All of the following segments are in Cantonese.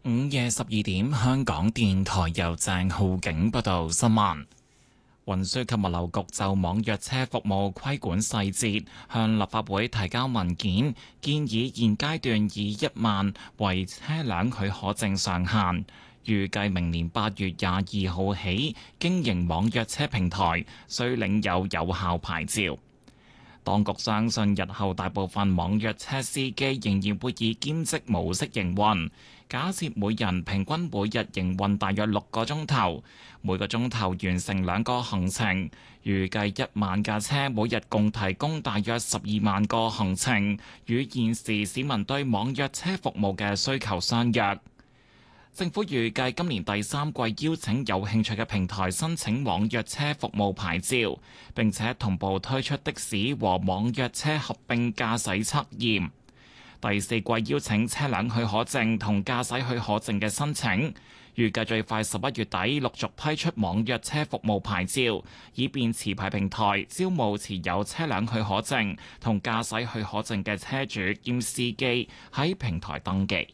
午夜12點，香港電台由鄭浩景報道新聞。運輸及物流局就網約車服務規管細節向立法會提交文件，建議現階段以1萬為車輛許可證上限，預計明年8月22號起，經營網約車平台須領有有效牌照。當局相信日後大部分網約車司機仍然會以兼職模式營運。假設每人平均每日營運大約6個鐘頭，每個鐘頭完成2個行程，預計1萬架車每日共提供大約12萬個行程，與現時市民對網約車服務嘅需求相若。政府預計今年第3季邀請有興趣嘅平台申請網約車服務牌照，並且同步推出的士和網約車合併駕駛測驗。第4季邀請車輛許可證同駕駛許可證嘅申請，預計最快11月底陸續批出網約車服務牌照，以便持牌平台招募持有車輛許可證同駕駛許可證嘅車主兼司機喺平台登記。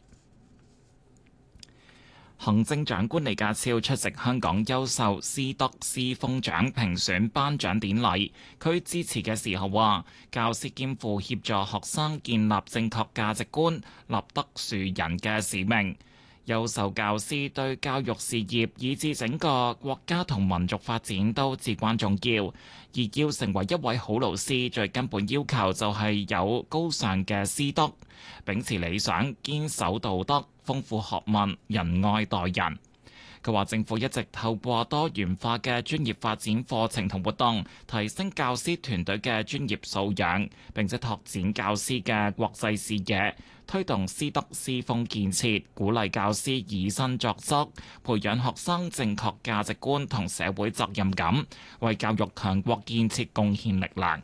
行政長官李家超出席香港優秀師德師風獎評選頒獎典禮，佢致辭嘅時候話：教師肩負協助學生建立正確價值觀、立德樹人嘅使命。優秀教師對教育事業以至整個國家同民族發展都至關重要，而要成為一位好老師，最根本要求就係有高尚嘅師德，秉持理想，堅守道德，豐富學問，仁愛待人。佢話政府一直透過多元化嘅專業發展課程同活動，提升教師團隊嘅專業素養，並且拓展教師嘅國際視野，推動師德師風建設，鼓勵教師以身作則，培養學生正確價值觀同社會責任感，為教育強國建設貢獻力量。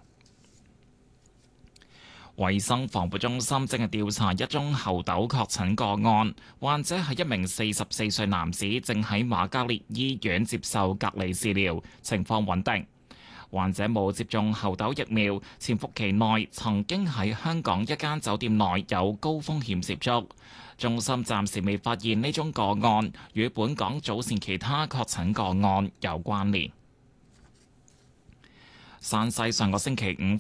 衛生防護中心正係調查一宗猴痘確診個案，患者係一名44歲男子，正喺瑪嘉烈醫院接受隔離治療，情況穩定。患者冇接種猴痘疫苗，潛伏期內曾經喺香港一間酒店內有高風險接觸。中心暫時未發現呢宗個案與本港早前其他確診個案有關聯。山西上個星期5